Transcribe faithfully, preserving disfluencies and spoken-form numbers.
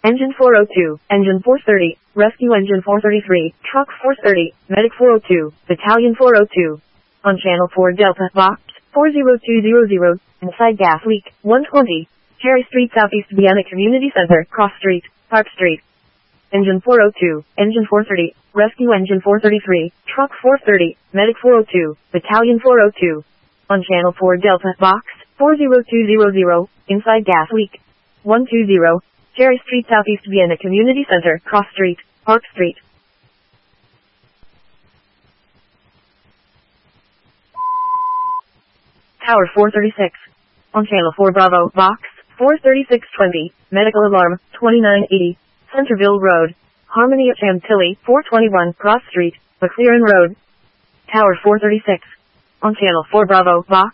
Engine four oh two, Engine four thirty, Rescue Engine four thirty-three, Truck four thirty, Medic four oh two, Battalion four oh two. On Channel four Delta, Box four zero two zero zero, inside gas leak, one twenty, Cherry Street Southeast Vienna Community Center, Cross Street, Park Street. Engine four oh two, Engine four thirty, Rescue Engine four thirty-three, Truck four thirty, Medic four oh two, Battalion four oh two. On Channel four Delta, Box four zero two zero zero, inside gas leak, one twenty, Cherry Street Southeast Vienna Community Center, Cross Street, Park Street. Tower four thirty-six. On Channel four Bravo, Box four thirty-six twenty, Medical Alarm, twenty-nine eighty, Centerville Road, Harmony at Chantilly, four twenty-one, Cross Street, McLaren Road. Tower four thirty-six. On Channel four Bravo, Box